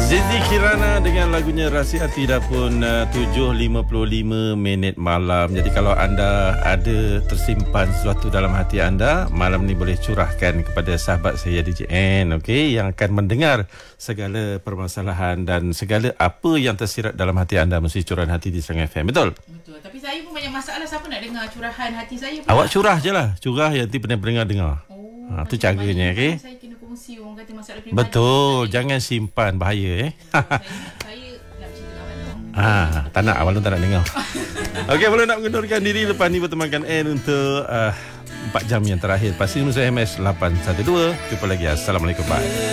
Zizi Kirana dengan lagunya Rahsia Hati dah pun 7.55 minit malam. Jadi kalau anda ada tersimpan sesuatu dalam hati anda, malam ni boleh curahkan kepada sahabat saya DJ N, okey, yang akan mendengar segala permasalahan dan segala apa yang tersirat dalam hati anda mesti curahan hati di Serang FM. Betul? Betul. Tapi saya pun banyak masalah. Siapa nak dengar curahan hati saya pula? Awak curah je lah. Curah yang nanti pendengar dengar. Tu caranya, okey. Saya kena kongsi orang kata masalah peribadi. Betul, jangan simpan, bahaya Saya nak cerita dengan tak nak, awal tak nak dengar. Okey, boleh nak mengundurkan diri. Lepas ni bertemankan N untuk 4 jam yang terakhir. Pasti nulis SMS 812. Jumpa lagi. Assalamualaikum. Bye.